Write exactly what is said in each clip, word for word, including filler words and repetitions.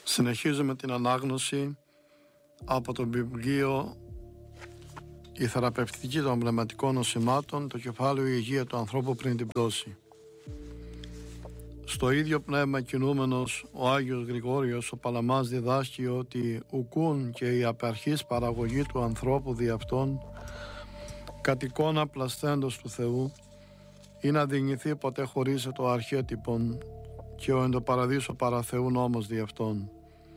Συνεχίζουμε την ανάγνωση από το βιβλίο «Η θεραπευτική των πνευματικών νοσημάτων», το κεφάλαιο «Η υγεία του ανθρώπου πριν την πτώση». Στο ίδιο πνεύμα κινούμενος, ο Άγιος Γρηγόριος ο Παλαμάς διδάσκει ότι ουκούν και η απαρχής παραγωγή του ανθρώπου δι' αυτόν, κατ' εικόνα πλασθέντος του Θεού, ή να δεινηθεί ποτέ χωρίς το αρχέτυπον και ο εντοπαραδείσο παραθεού νόμος δι' αυτόν.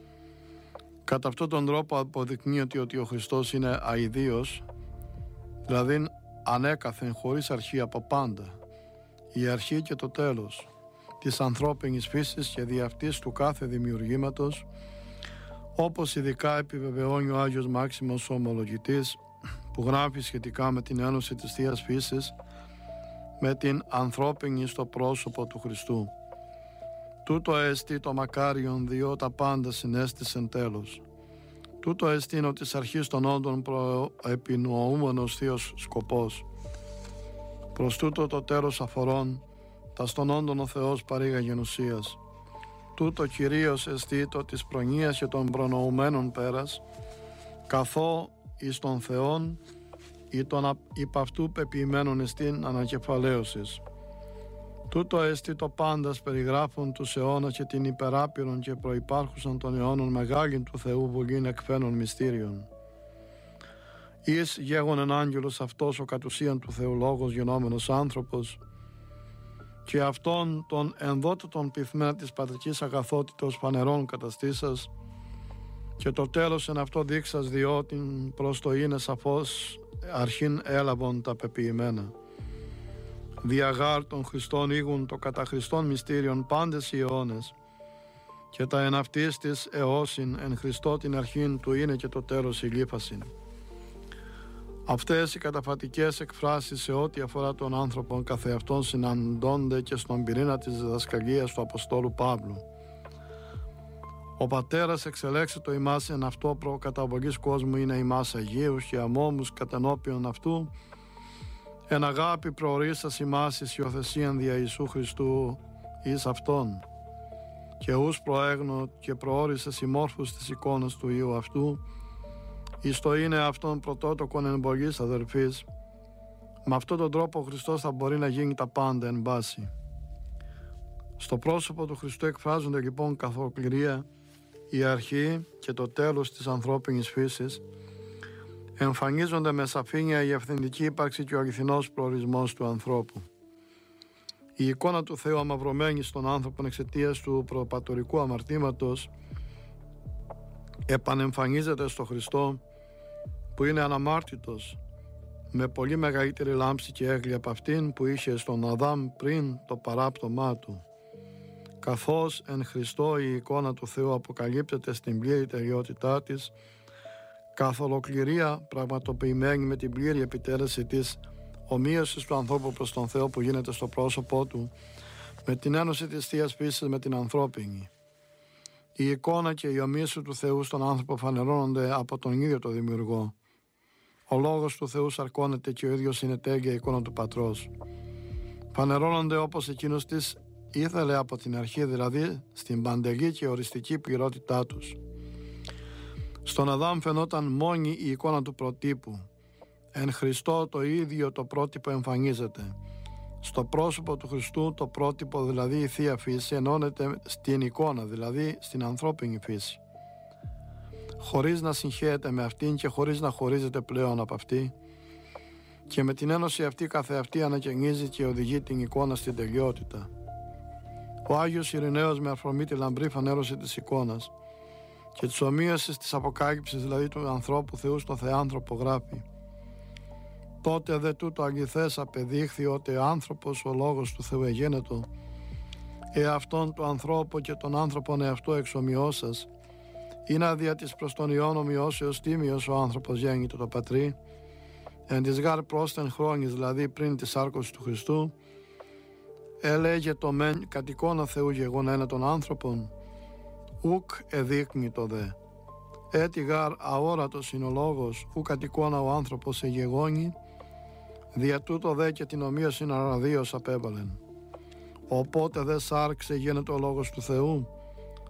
Κατά αυτόν τον τρόπο αποδεικνύεται ότι ο Χριστός είναι αηδίος, δηλαδή ανέκαθεν χωρίς αρχή από πάντα, η αρχή και το τέλος της ανθρώπινης φύσης και δι' αυτής του κάθε δημιουργήματος, όπως ειδικά επιβεβαιώνει ο Άγιος Μάξιμος ο Ομολογητής, που γράφει σχετικά με την ένωση της Θείας Φύσης με την ανθρώπινη στο πρόσωπο του Χριστού. Τούτο εστί το μακάριον διό τα πάντα συνέστησεν τέλος. Τούτο εστίν ο της αρχής των όντων προεπινοούμενος Θείος σκοπός. Προς τούτο το τέλος αφορών, τα στον όντων ο Θεός παρήγαγεν ουσίας. Τούτο κυρίως εστί το της προνοίας και των προνοουμένων πέρας, καθώ εις των Θεών ή των υπ' αυτού πεποιημένων εστίν ανακεφαλαίωσης. Τούτο εστί το πάντας περιγράφουν τους αιώνας και την υπεράπειρον και προϋπάρχουσαν των αιώνων μεγάλην του Θεού βουλήν εκφαίνων μυστήριων. Εις γέγονεν άγγελος αυτός ο κατ' ουσίαν του Θεού λόγος γενόμενος άνθρωπος, και αυτόν τον ενδότατον πυθμένα της πατρικής αγαθότητος φανερών καταστήσας, και το τέλος εν αυτό δείξας διότι προς το είναι σαφώς αρχήν έλαβον τα πεποιημένα. Διαγάρ των Χριστών ήγουν το κατά Χριστών μυστήριον πάντες οι αιώνες, και τα εν αυτής της αιώσιν εν Χριστώ την αρχήν του είναι και το τέλος ηλίφασιν. Αυτές οι καταφατικές εκφράσεις σε ό,τι αφορά τον άνθρωπο καθεαυτόν συναντώνται και στον πυρήνα της διδασκαλίας του Αποστόλου Παύλου. Ο Πατέρας εξελέξε το ημάς εν αυτό προκαταβολής κόσμου είναι ημάς Αγίους και αμόμους κατενώπιον αυτού, εν αγάπη προορίσας ημάς εις υιοθεσίαν δια Ιησού Χριστού εις Αυτόν, και ους προέγνω και προόρισες ημόρφους της εικόνας του Υιού αυτού, εις το είναι αυτόν πρωτότοκον εν πολλής αδελφής. Με αυτόν τον τρόπο ο Χριστός θα μπορεί να γίνει τα πάντα εν βάση. Στο πρόσωπο του Χριστού εκφράζονται λοιπόν καθ' ολοκληρία η αρχή και το τέλος της ανθρώπινης φύσης, εμφανίζονται με σαφήνεια η ευθυντική ύπαρξη και ο αληθινός προορισμός του ανθρώπου. Η εικόνα του Θεού αμαυρωμένη στον άνθρωπο εξαιτίας του προπατορικού αμαρτήματος επανεμφανίζεται στο Χριστό, που είναι αναμάρτητος, με πολύ μεγαλύτερη λάμψη και έγκλη από αυτήν που είχε στον Αδάμ πριν το παράπτωμά του. Καθώς εν Χριστώ η εικόνα του Θεού αποκαλύπτεται στην πλήρη τελειότητά της, καθ' ολοκληρία πραγματοποιημένη με την πλήρη επιτέλεση της ομοίωσης του ανθρώπου προς τον Θεό που γίνεται στο πρόσωπό του, με την ένωση της Θείας Φύσης με την ανθρώπινη. Η εικόνα και η ομοίωση του Θεού στον άνθρωπο φανερώνονται από τον ίδιο το Δημιουργό. Ο λόγος του Θεού σαρκώνεται και ο ίδιος είναι τέλεια εικόνα του Πατρός. Φανερώνονται όπως εκείνος της ήθελε από την αρχή, δηλαδή στην παντελή και οριστική πληρότητά τους. Στον Αδάμ φαινόταν μόνη η εικόνα του προτύπου. Εν Χριστώ το ίδιο το πρότυπο εμφανίζεται. Στο πρόσωπο του Χριστού το πρότυπο, δηλαδή η Θεία Φύση, ενώνεται στην εικόνα, δηλαδή στην ανθρώπινη φύση. Χωρίς να συγχέεται με αυτήν και χωρίς να χωρίζεται πλέον από αυτή, και με την ένωση αυτή καθεαυτή ανακαινίζει και οδηγεί την εικόνα στην τελειότητα. Ο Άγιος Ειρηναίος με αφορμή τη λαμπρή φανέρωση της εικόνας και της ομοίωσης της αποκάλυψης, δηλαδή του ανθρώπου Θεού στο Θεάνθρωπο, γράφει: «Τότε δε τούτο αληθές απεδείχθη ότι ο άνθρωπος ο λόγος του Θεού εγένετο, εαυτόν του ανθρώπου και τον άνθρωπον εαυτό εξομοιώσας, είναι δια της προς τον Υιόν ομοιώσεως τίμιος ο άνθρωπος γέννητο το Πατρί, εν της γάρ πρόσθεν χρόνης, δηλαδή πριν της σάρκωσης του Χριστού, έλεγε το μεν κατ' εικόνα Θεού γεγονένα των άνθρωπων, ουκ εδείκνει το δε. Έτι γάρ αόρατος είναι ο λόγος, ουκ κατ' εικόνα ο άνθρωπος εγεγόνει, δια τούτο δε και την ομοίωση αραδίως απέβαλεν. Οπότε δε σάρξε γίνεται ο λόγος του Θεού,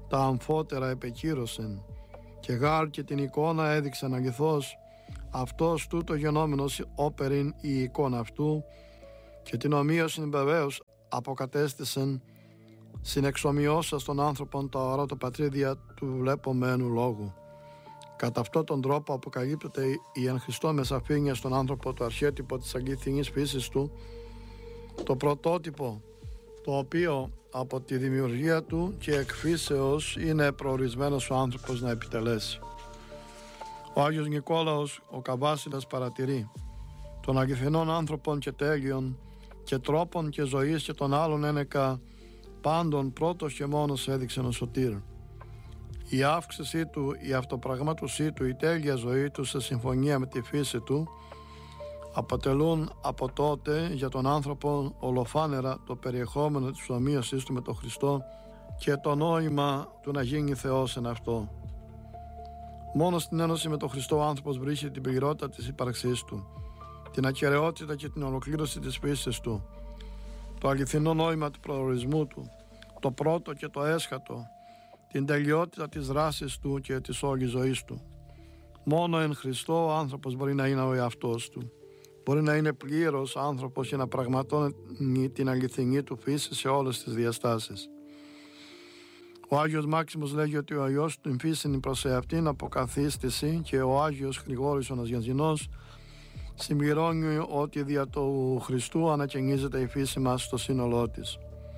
τα αμφότερα επεκύρωσεν, και γάρ και την εικόνα έδειξαν αληθώς, αυτός τούτο γενόμενος όπεριν η εικόνα αυτού, και την ομοίωσιν βεβαίως αποκατέστησεν, συνεξομοιώσας των άνθρωπων τα ορατοπατρίδια του βλέπωμένου λόγου. Κατά αυτόν τον τρόπο αποκαλύπτεται η εν Χριστώ με σαφήνεια στον άνθρωπο το αρχέτυπο της αληθινής φύσης του, το πρωτότυπο το οποίο από τη δημιουργία του και εκφύσεως είναι προορισμένος ο άνθρωπος να επιτελέσει. Ο Άγιος Νικόλαος ο Καβάσιλας παρατηρεί των αληθινών άνθρωπων και τέλειων και τρόπων και ζωής και των άλλων ένεκα πάντων πρώτος και μόνος έδειξε ο Σωτήρ. Η αύξησή του, η αυτοπραγμάτωσή του, η τέλεια ζωή του σε συμφωνία με τη φύση του αποτελούν από τότε για τον άνθρωπο ολοφάνερα το περιεχόμενο της ομοίωσής του με τον Χριστό και το νόημα του να γίνει Θεός εν αυτό. Μόνο στην ένωση με τον Χριστό ο άνθρωπος βρίσκει την πληρότητα της ύπαρξής του, την ακεραιότητα και την ολοκλήρωση της φύσης του, το αληθινό νόημα του προορισμού του, το πρώτο και το έσχατο, την τελειότητα της δράσης του και της όλης ζωής του. Μόνο εν Χριστώ ο άνθρωπος μπορεί να είναι ο εαυτός του. Μπορεί να είναι πλήρως άνθρωπος και να πραγματώνει την αληθινή του φύση σε όλες τις διαστάσεις. Ο Άγιος Μάξιμος λέγει ότι ο Υιός του εμφύσιν προς εαυτήν αποκαθίστηση, και ο Άγιος Γρηγόρης ο Ναζιανζινός συμπληρώνει ότι δια του Χριστού ανακαινίζεται η φύση μας στο σύνολό της.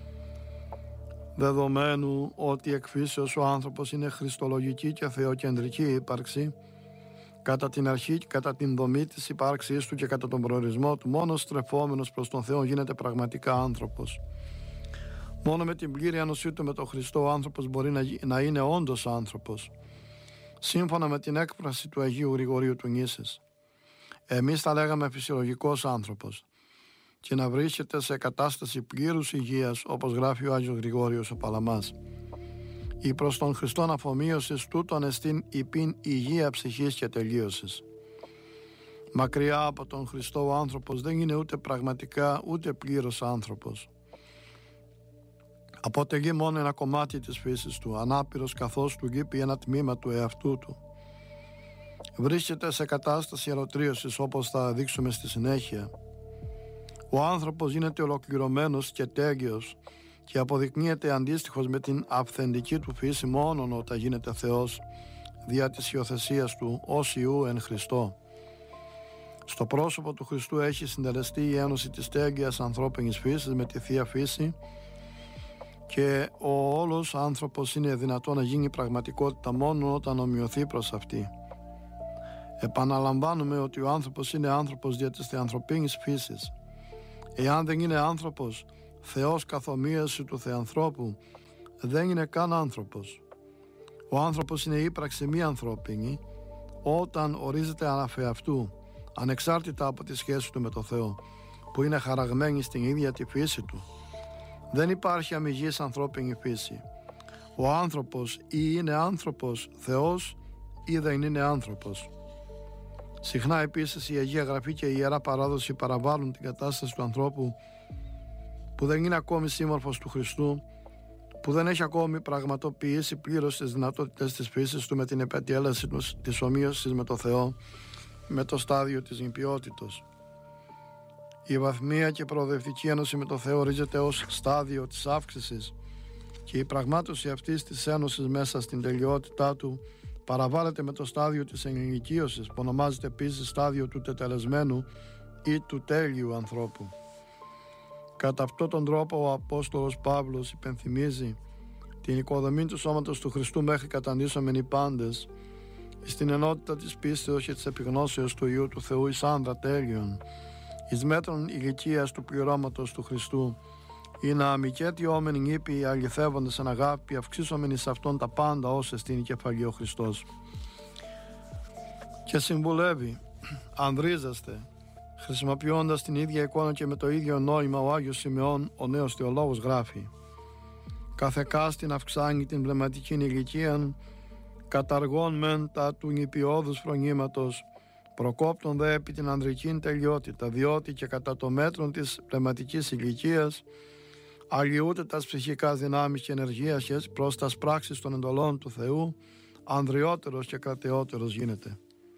Δεδομένου ότι εκ φύσεως ο άνθρωπος είναι χριστολογική και θεοκεντρική ύπαρξη, κατά την αρχή και κατά την δομή της ύπαρξής του και κατά τον προορισμό του, μόνο στρεφόμενος προς τον Θεό γίνεται πραγματικά άνθρωπος. Μόνο με την πλήρη ανοσή του με τον Χριστό ο άνθρωπος μπορεί να, να είναι όντως άνθρωπος, σύμφωνα με την έκφραση του Αγίου Γρηγορίου του Νήσης. Εμείς θα λέγαμε φυσιολογικός άνθρωπος, και να βρίσκεται σε κατάσταση πλήρους υγείας, όπως γράφει ο Άγιος Γρηγόριος ο Παλαμάς. Η προς τον Χριστόν αφομοίωσης τούτον εστίν υπήν υγεία ψυχής και τελείωσης. Μακριά από τον Χριστό ο άνθρωπος δεν είναι ούτε πραγματικά ούτε πλήρως άνθρωπος. Αποτελεί μόνο ένα κομμάτι της φύσης του, ανάπηρος καθώς του λείπει ένα τμήμα του εαυτού του. Βρίσκεται σε κατάσταση αλωτρίωσης, όπως θα δείξουμε στη συνέχεια. Ο άνθρωπος γίνεται ολοκληρωμένος και τέλειος και αποδεικνύεται αντίστοιχος με την αυθεντική του φύση μόνον όταν γίνεται Θεός, δια της υιοθεσίας του ως Υιού εν Χριστώ. Στο πρόσωπο του Χριστού έχει συντελεστεί η ένωση της τέλειας ανθρώπινης φύσης με τη Θεία Φύση, και ο όλος άνθρωπος είναι δυνατό να γίνει πραγματικότητα μόνο όταν ομοιωθεί προς αυτή. Επαναλαμβάνουμε ότι ο άνθρωπος είναι άνθρωπος δια της θεανθρωπίνης φύσης. Εάν δεν είναι άνθρωπος, Θεός καθ' ομοίωση του θεανθρώπου, δεν είναι καν άνθρωπος. Ο άνθρωπος είναι ύπαρξη μη ανθρώπινη όταν ορίζεται αναφεαυτού, ανεξάρτητα από τη σχέση του με το Θεό, που είναι χαραγμένη στην ίδια τη φύση του. Δεν υπάρχει αμυγής ανθρώπινη φύση. Ο άνθρωπος ή είναι άνθρωπος Θεός ή δεν είναι άνθρωπος. Συχνά επίσης η Αγία Γραφή και η Ιερά Παράδοση παραβάλλουν την κατάσταση του ανθρώπου που δεν είναι ακόμη σύμμορφος του Χριστού, που δεν έχει ακόμη πραγματοποιήσει πλήρως τις δυνατότητες της φύσης του με την επετέλεση της ομοίωσης με το Θεό, με το στάδιο της νηπιότητος. Η βαθμία και προοδευτική ένωση με το Θεό ορίζεται ως στάδιο της αύξησης, και η πραγμάτωση αυτής της ένωσης μέσα στην τελειότητά του παραβάλλεται με το στάδιο της ενηλικίωσης, που ονομάζεται επίσης στάδιο του τετελεσμένου ή του τέλειου ανθρώπου. Κατά αυτόν τον τρόπο ο Απόστολος Παύλος υπενθυμίζει την οικοδομή του σώματος του Χριστού μέχρι καταντήσομεν οι πάντες στην ενότητα της πίστεως και της επιγνώσεως του Υιού του Θεού εις άνδρα τέλειων, εις μέτρων ηλικίας του πληρώματος του Χριστού, ή να αμικέτι όμενοι ήπιοι αληθεύοντες εν αγάπη, αυξήσομενοι σε αυτόν τα πάντα όσες στην η κεφαλή ο Χριστός. Και συμβουλεύει, ανδρίζεστε, χρησιμοποιώντας την ίδια εικόνα και με το ίδιο νόημα, ο Άγιος Σιμεών, ο νέος θεολόγος, γράφει: καθεκάστην αυξάνει την πνευματική ηλικία, καταργών μεν τα του νηπιώδους φρονήματος, προκόπτων δε επί την ανδρική τελειότητα, διότι και κατά το μέτρο της πνευματικής ηλικίας αλλοιούται τας ψυχικάς δυνάμεις και ενεργείας προς τας πράξεις των εντολών του Θεού, ανδριότερος και κρατεότερος γίνεται.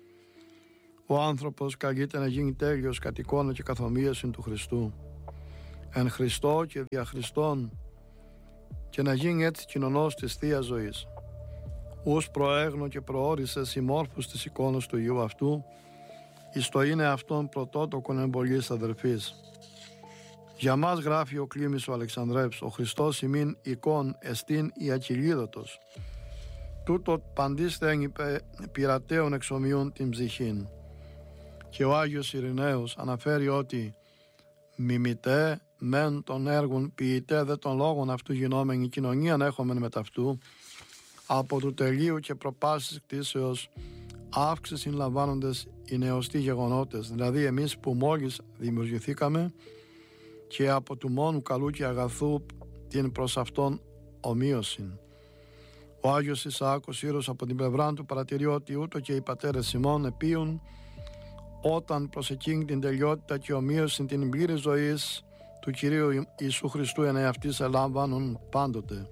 Ο άνθρωπος καλείται να γίνει τέλειος κατ' εικόνα και καθομοίαση του Χριστού, εν Χριστώ και δια Χριστόν, και να γίνει έτσι κοινωνός της Θείας Ζωής. Ους προέγνω και προόρισε συμμόρφους της εικόνας του Υιού αυτού, εις το είναι αυτόν πρωτότοκον εμπολής αδερφής. Για μας γράφει ο Κλήμης ο Αλεξανδρεύς, ο Χριστός ημίν εικόν εστίν η ακυλίδωτος. Τούτο παντής θένει πειρατέων εξομοιούν την ψυχήν. Και ο Άγιος Ειρηναίος αναφέρει ότι μιμητέ μεν των έργων, ποιητέ δε των λόγων αυτού γινόμενη κοινωνίαν έχομεν με ταυτού, από του τελείου και προπάσης κτήσεως αύξηση λαμβάνοντες οι νεωστοί γεγονότες, δηλαδή εμείς που μόλις δημιουργηθήκαμε, και από του μόνου καλού και αγαθού την προς αυτόν ομοίωση. Ο Άγιος Ισαάκος Ήρος από την πλευρά του παρατηρεί ότι ούτω και οι πατέρες ημών επίουν όταν προς εκείνη την τελειότητα και ομοίωση την πλήρη ζωής του Κυρίου Ιησού Χριστού εν εαυτής ελάμβανον πάντοτε.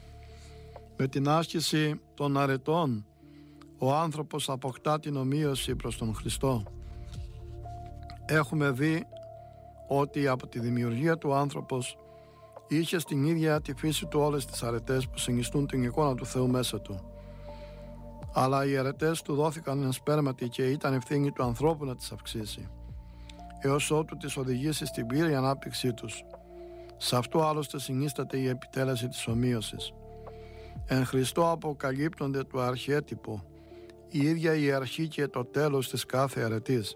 Με την άσκηση των αρετών ο άνθρωπος αποκτά την ομοίωση προς τον Χριστό. Έχουμε δει ότι από τη δημιουργία του άνθρωπος είχε στην ίδια τη φύση του όλες τις αρετές που συνιστούν την εικόνα του Θεού μέσα του. Αλλά οι αρετές του δόθηκαν εν σπέρματι και ήταν ευθύνη του ανθρώπου να τις αυξήσει, έως ότου τις οδηγήσει στην πλήρη ανάπτυξή τους. Σε αυτό άλλωστε συνίσταται η επιτέλεση της ομοίωσης. Εν Χριστώ αποκαλύπτονται το αρχέτυπο, η ίδια η αρχή και το τέλος της κάθε αρετής.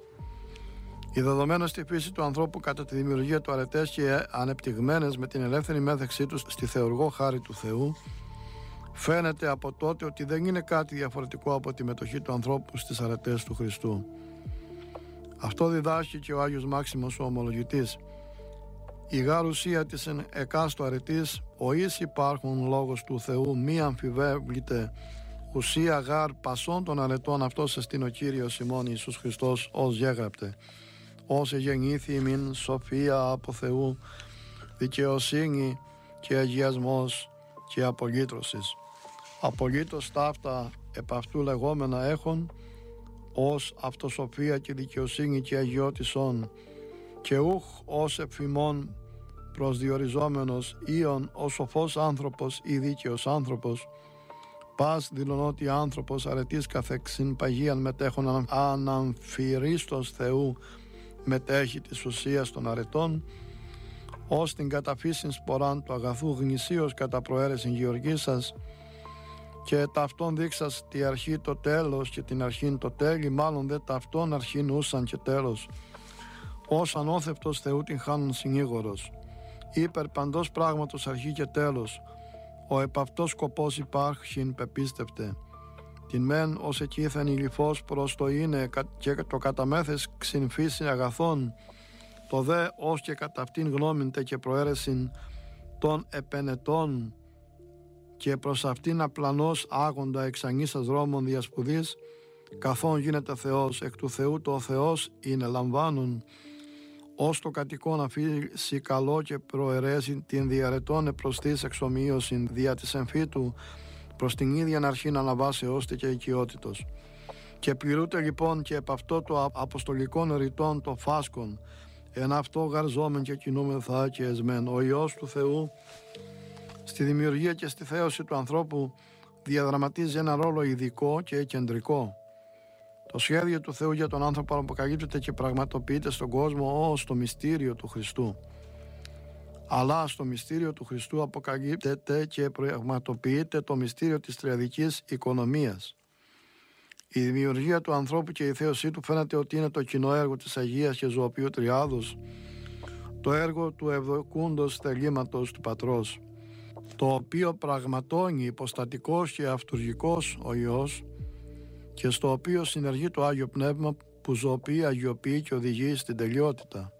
Οι δεδομένες στη φύση του ανθρώπου κατά τη δημιουργία του αρετές και ανεπτυγμένες με την ελεύθερη μέθεξή τους στη θεουργό χάρη του Θεού, φαίνεται από τότε ότι δεν είναι κάτι διαφορετικό από τη μετοχή του ανθρώπου στις αρετές του Χριστού. Αυτό διδάσκει και ο Άγιος Μάξιμος ο Ομολογητής. Η γάρ ουσία της εν εκάστο αρετής, ο εις υπάρχουν λόγος του Θεού μη αμφιβέβληται, ουσία γάρ πασών των αρετών αυτός εστίν ο Κύριος ημών Ιησούς Χριστός ως γέγραπτε. Ως εγεννήθη ημίν σοφία από Θεού, δικαιοσύνη και αγιασμός και απολύτρωσης. Απολύτως ταύτα επ' αυτού λεγόμενα έχων, ως αυτοσοφία και δικαιοσύνη και αγιώτησον, και ούχ ως εφημών προσδιοριζόμενος ήων ο σοφός άνθρωπος ή δίκαιος άνθρωπος, πας δηλωνότι άνθρωπος αρετής καθεξήν παγίαν μετέχον αναμφιρίστος Θεού μετέχει της ουσίας των αρετών, ως την καταφύσιν σποράν του αγαθού γνησίως κατά προαίρεσιν γεωργήσας, και ταυτόν δείξας τη αρχή το τέλος και την αρχήν το τέλει, μάλλον δε ταυτόν αρχήν ούσαν και τέλος, ως ανώθευτος Θεού την χάνουν συνήγορος. Υπερ παντός πράγματος αρχή και τέλος, ο επ' αυτός σκοπός υπάρχειν πεπίστευτε. Την μεν ως εκείθεν η λυφός προς το είναι και το καταμέθες ξυνφύσιν αγαθών, το δε ως και κατά αυτήν γνώμηντε και προαίρεσιν των επενετών και προς αυτήν απλανός άγοντα εξανήσας δρόμων διασπουδής, καθόν γίνεται Θεός, εκ του Θεού το Θεός είναι λαμβάνουν, ως το κατοικόν αφήσει καλό και προαιρέσει την διαρετών επροστής εξομοίωσιν δια της εμφύτου προς την ίδια αρχήν αναβάσεώς και οικειότητος. Και πληρούται λοιπόν και επ' αυτό το αποστολικών ρητών το φάσκον, εν αυτό γαρζόμεν και κινούμεθα και εσμέν. Ο Υιός του Θεού στη δημιουργία και στη θέωση του ανθρώπου διαδραματίζει ένα ρόλο ειδικό και κεντρικό. Το σχέδιο του Θεού για τον άνθρωπο αποκαλύπτεται και πραγματοποιείται στον κόσμο ως το μυστήριο του Χριστού. Αλλά στο μυστήριο του Χριστού αποκαλύπτεται και πραγματοποιείται το μυστήριο της τριαδικής οικονομίας. Η δημιουργία του ανθρώπου και η θέωσή του φαίνεται ότι είναι το κοινό έργο της Αγίας και Ζωοποιού Τριάδος, το έργο του ευδοκούντος θελήματος του Πατρός, το οποίο πραγματώνει υποστατικός και αυτουργικός ο Υιός και στο οποίο συνεργεί το Άγιο Πνεύμα που ζωοποιεί, αγιοποιεί και οδηγεί στην τελειότητα.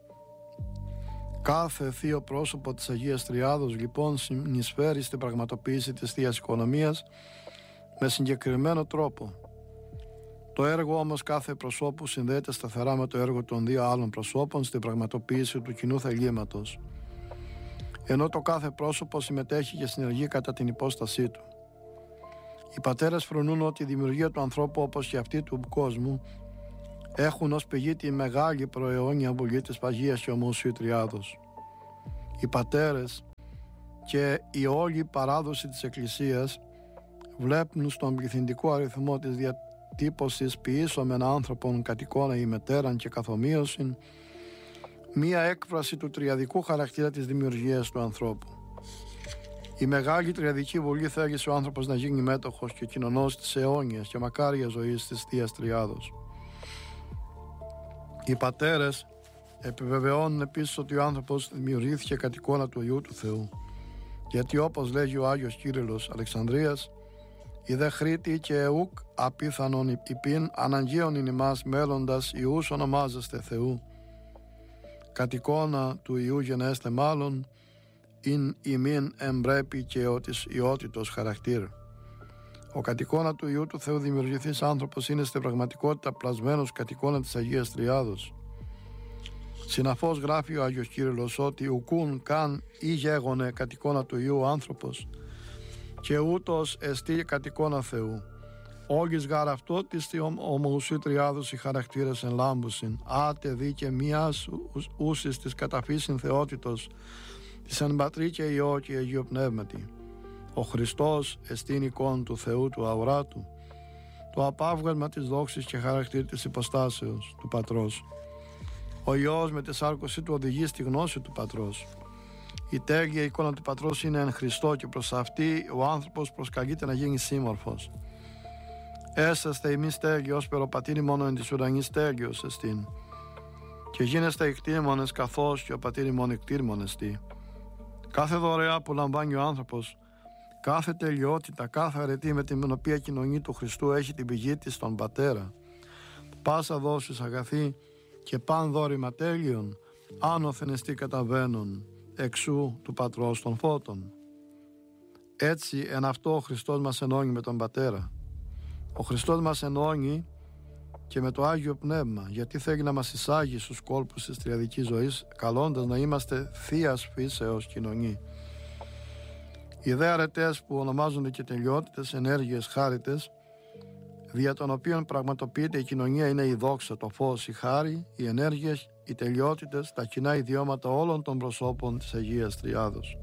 Κάθε θείο πρόσωπο της Αγίας Τριάδος λοιπόν συνεισφέρει στην πραγματοποίηση της Θείας Οικονομίας με συγκεκριμένο τρόπο. Το έργο όμως κάθε προσώπου συνδέεται σταθερά με το έργο των δύο άλλων προσώπων στην πραγματοποίηση του κοινού θελήματος. ενώ το κάθε πρόσωπο συμμετέχει και συνεργεί κατά την υπόστασή του. Οι πατέρες φρονούν ότι η δημιουργία του ανθρώπου, όπως και αυτή του κόσμου, έχουν ως πηγή τη μεγάλη προαιώνια βουλή της Παγίας και Ομοουσίου Τριάδος. Οι πατέρες και η όλη παράδοση της Εκκλησίας βλέπουν στον πληθυντικό αριθμό της διατύπωσης ποιήσομεν άνθρωπον κατ' εικόνα ή μετέραν και καθομοίωσιν μία έκφραση του τριαδικού χαρακτήρα της δημιουργίας του ανθρώπου. Η μεγάλη τριαδική βουλή θέλησε ο άνθρωπος να γίνει μέτοχος και κοινωνός της αιώνιας και μακάριας ζωής της Θείας Τριάδος. Οι πατέρες επιβεβαιώνουν επίσης ότι ο άνθρωπος δημιουργήθηκε κατ' εικόνα του Υιού του Θεού, γιατί όπως λέγει ο Άγιος Κύριλλος Αλεξανδρίας, «Η δε χρήτη και εουκ απίθανον υπήν αναγκαίων είναι ημάς μέλλοντας Υιούς ονομάζεστε Θεού. Κατ' εικόνα του Υιού γενέστε μάλλον, ειν ημίν εμπρέπει και ο της ιότητος χαρακτήρ». Ο κατ' εικόνα του Υιού του Θεού δημιουργηθής άνθρωπος είναι στην πραγματικότητα πλασμένος κατ' εικόνα της Αγίας Τριάδος. Συναφώς γράφει ο Άγιος Κύριλλος ότι ουκούν καν ή γέγονε κατ' εικόνα του Υιού άνθρωπος και ούτως εστί κατ' εικόνα Θεού. Όλης γάρ αυτό της ομοουσίου Τριάδος οι χαρακτήρες εν λάμπουσιν, άτε δι και μίας ούσης της καταφύσιν θεότητος, της εν πατρί και Υιό και Αγίου Πνεύματι. Ο Χριστός εστίν εικόν του Θεού του αοράτου, το απάβγασμα της δόξης και χαρακτήρ της υποστάσεως του Πατρός. Ο Υιός με τη σάρκωση του οδηγεί στη γνώση του Πατρός. Η τέλεια εικόνα του Πατρός είναι εν Χριστώ και προς αυτή ο άνθρωπος προσκαλείται να γίνει σύμμορφος. Έσαστε ημείς τέλειο ως περοπατήρι μόνο εν της ουρανής τέλειος εστίν και γίνεστε εκτίμονες καθώς και ο πατήρι μόνο εκτίμων εστί. Κάθε δωρεά που λαμβάνει ο άνθρωπος, κάθε τελειότητα, κάθε αρετή με την οποία κοινωνεί του Χριστού έχει την πηγή της στον Πατέρα. Πάσα δόσεις αγαθή και παν δόρημα τέλειων, άνωθεν εστί καταβαίνουν εξού του Πατρός των φώτων. Έτσι εν αυτό ο Χριστός μας ενώνει με τον Πατέρα. Ο Χριστός μας ενώνει και με το Άγιο Πνεύμα, γιατί θέλει να μας εισάγει στους κόλπους της τριαδικής ζωής, καλώντας να είμαστε θείας φύσεως κοινωνοί. Οι δε αρετές που ονομάζονται και τελειότητες, ενέργειες, χάριτες, δια των οποίων πραγματοποιείται η κοινωνία, είναι η δόξα, το φως, η χάρη, οι ενέργειες, οι τελειότητες, τα κοινά ιδιώματα όλων των προσώπων της Αγίας Τριάδος.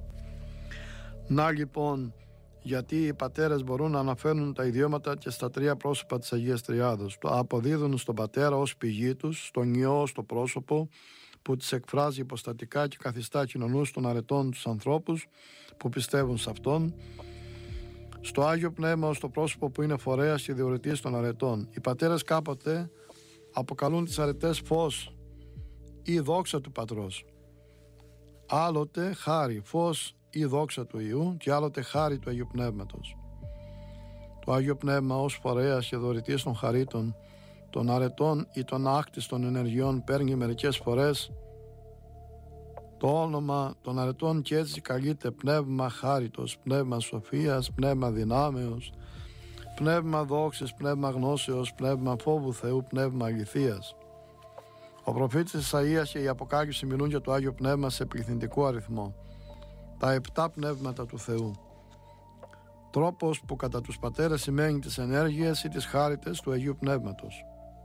Να λοιπόν, γιατί οι πατέρες μπορούν να αναφέρουν τα ιδιώματα και στα τρία πρόσωπα της Αγίας Τριάδος. Το αποδίδουν στον Πατέρα ως πηγή τους, στον Υιό ως το πρόσωπο που τις εκφράζει υποστατικά και καθιστά κοινωνούς των αρετών τους ανθρώπους που πιστεύουν σε Αυτόν, στο Άγιο Πνεύμα ως το πρόσωπο που είναι φορέας και διορετής των αρετών. Οι πατέρες κάποτε αποκαλούν τις αρετές φως ή δόξα του Πατρός, άλλοτε χάρη, φως ή δόξα του Υιού και άλλοτε χάρη του Αγίου Πνεύματος. Το Άγιο Πνεύμα ως φορέας και δωρητής των χαρίτων, των αρετών ή των άκτιστων ενεργειών παίρνει μερικές φορές το όνομα των αρετών και έτσι καλείται πνεύμα χάριτος, πνεύμα σοφίας, πνεύμα δυνάμεως, πνεύμα δόξης, πνεύμα γνώσεως, πνεύμα φόβου Θεού, πνεύμα αληθείας. Ο προφήτης Ισαΐας και η Αποκάλυψη μιλούν για το Άγιο Πνεύμα σε πληθυντικό αριθμό. Τα επτά πνεύματα του Θεού. Τρόπος που κατά τους πατέρες σημαίνει τις ενέργειες ή τις χάριτες του Αγίου Πνεύματος.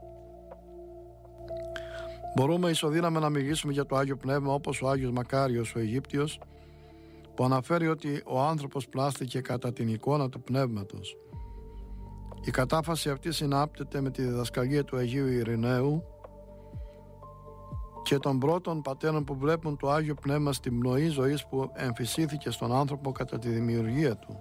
Μπορούμε ισοδύναμα να μιλήσουμε για το Άγιο Πνεύμα όπως ο Άγιος Μακάριος ο Αιγύπτιος, που αναφέρει ότι ο άνθρωπος πλάστηκε κατά την εικόνα του Πνεύματος. Η κατάφαση αυτή συνάπτεται με τη διδασκαλία του Αγίου Ειρηναίου και των πρώτων πατέρων που βλέπουν το Άγιο Πνεύμα στην πνοή ζωής που εμφυσίθηκε στον άνθρωπο κατά τη δημιουργία του.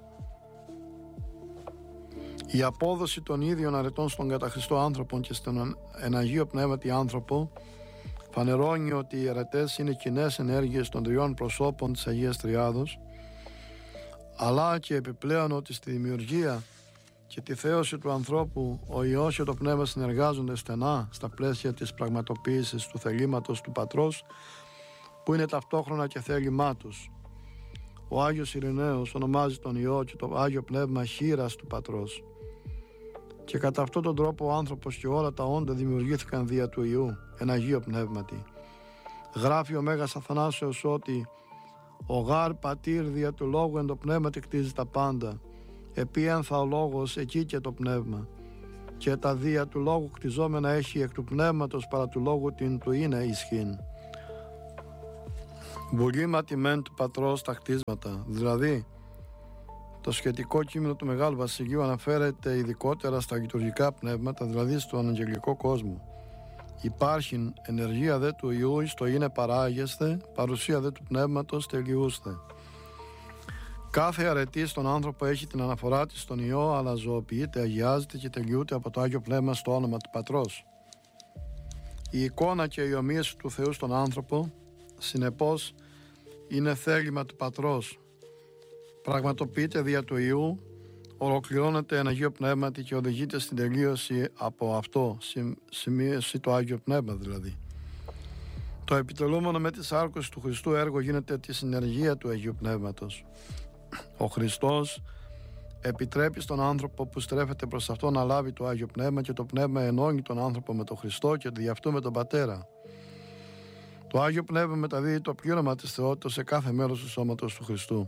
Η απόδοση των ίδιων αρετών στον κατά Χριστό άνθρωπο και στον εν Αγίο Πνεύματι άνθρωπο φανερώνει ότι οι αρετές είναι κοινές ενέργειες των τριών προσώπων της Αγίας Τριάδος, αλλά και επιπλέον ότι στη δημιουργία και τη θέωση του ανθρώπου ο Υιός και το Πνεύμα συνεργάζονται στενά στα πλαίσια της πραγματοποίησης του θελήματος του Πατρός, που είναι ταυτόχρονα και θέλημά τους. Ο Άγιος Ειρηναίος ονομάζει τον Υιό και το Άγιο Πνεύμα χείρας του Πατρός. Και κατά αυτόν τον τρόπο ο άνθρωπος και όλα τα όντα δημιουργήθηκαν δια του Υιού, εν Αγίο Πνεύματι. Γράφει ο Μέγας Αθανάσιος ότι Ο γάρ πατήρ δια του λόγου εν το πνεύματι κτίζει τα πάντα. Επί ένθα ο λόγος εκεί και το πνεύμα. Και τα δια του λόγου κτιζόμενα έχει εκ του πνεύματος παρά του λόγου την του είναι ισχύν. Βουλήματι μεν του πατρός τα κτίσματα. Δηλαδή, το σχετικό κείμενο του Μεγάλου Βασιλείου αναφέρεται ειδικότερα στα λειτουργικά πνεύματα, δηλαδή στον αγγελικό κόσμο. Υπάρχει ενεργεία δε του Υιού, στο είναι παράγεσθε, παρουσία δε του πνεύματος τελειούστε. Κάθε αρετή στον άνθρωπο έχει την αναφορά της στον Υιό, αλλά ζωοποιείται, αγιάζεται και τελειούται από το Άγιο Πνεύμα στο όνομα του Πατρός. Η εικόνα και η ομοίωση του Θεού στον άνθρωπο, συνεπώς, είναι θέλημα του Πατρός. Πραγματοποιείται δια του Υιού, ολοκληρώνεται εν Αγίο Πνεύματι και οδηγείται στην τελείωση από αυτό, σημείωση το Άγιο Πνεύμα δηλαδή. Το επιτελούμενο με τη σάρκωση του Χριστού έργο γίνεται τη συνεργία του Αγίου Πνεύματος. Ο Χριστός επιτρέπει στον άνθρωπο που στρέφεται προς αυτό να λάβει το Άγιο Πνεύμα και το Πνεύμα ενώνει τον άνθρωπο με τον Χριστό και δι' αυτού με τον Πατέρα. Το Άγιο Πνεύμα μεταδίδει το πλήρωμα της θεότητας σε κάθε μέρος του σώματος του Χριστού.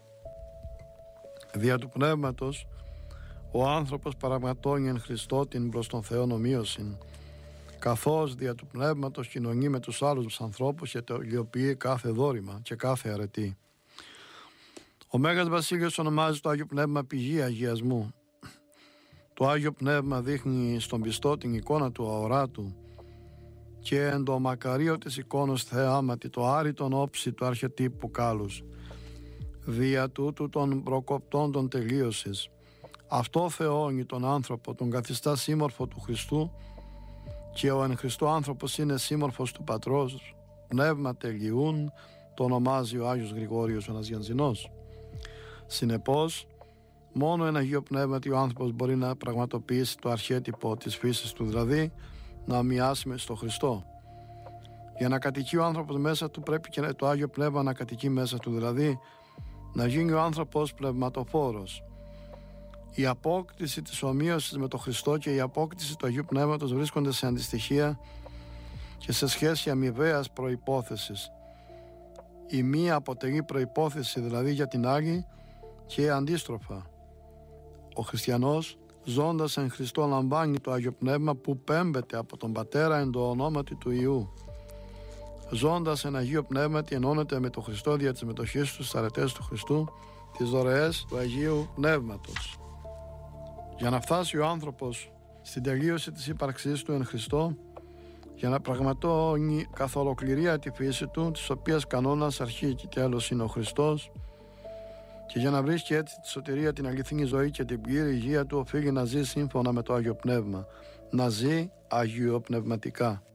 Δια του Πνεύματος ο άνθρωπος παραγματώνει εν Χριστώ την προς τον Θεό ομοίωση, καθώς δια του Πνεύματος κοινωνεί με τους άλλους ανθρώπους και τελειοποιεί κάθε δόρημα και κάθε αρετή. Ο Μέγας Βασίλειος ονομάζει το Άγιο Πνεύμα πηγή αγιασμού. Το Άγιο Πνεύμα δείχνει στον πιστό την εικόνα του αοράτου και εν το μακαρίο της εικόνος θεάματι το άρρητον όψη του αρχετύπου κάλους. Δια τούτου των προκοπτών των τελείωσης. Αυτό θεώνει τον άνθρωπο, τον καθιστά σύμμορφο του Χριστού και ο εν Χριστώ άνθρωπος είναι σύμμορφος του Πατρός. Πνεύμα τελειούν, το ονομάζει ο Άγιος Γρηγόριος ο Αναζιανζινός. Συνεπώς, μόνο εν Αγίο Πνεύματι ο άνθρωπος μπορεί να πραγματοποιήσει το αρχέτυπο της φύσης του, δηλαδή να μοιάσει στο Χριστό. Για να κατοικεί ο άνθρωπος μέσα του πρέπει και το Άγιο Πνεύμα να κατοικεί μέσα του, δηλαδή να γίνει ο άνθρωπος πνευματοφόρος. Η απόκτηση της ομοίωσης με τον Χριστό και η απόκτηση του Αγίου Πνεύματος βρίσκονται σε αντιστοιχεία και σε σχέση αμοιβαίας προϋπόθεσης. Η μία αποτελεί προϋπόθεση δηλαδή για την άλλη και αντίστροφα. Ο χριστιανός ζώντας εν Χριστώ λαμβάνει το Άγιο Πνεύμα που πέμπεται από τον Πατέρα εν το ονόματι του Υιού. Ζώντας εν Αγίο Πνεύματι ενώνεται με τον Χριστό δια της συμμετοχής του στις αρετές του Χριστού, τις δωρεές του Αγίου Πνεύματος. Για να φτάσει ο άνθρωπος στην τελείωση της ύπαρξής του εν Χριστώ, για να πραγματώνει καθ' ολοκληρία τη φύση του, της οποίας κανόνας αρχή και τέλος είναι ο Χριστός, και για να βρίσκει έτσι τη σωτηρία, την αληθινή ζωή και την πλήρη υγεία του, οφείλει να ζει σύμφωνα με το Άγιο Πνεύμα, να ζει αγιοπνευματικά.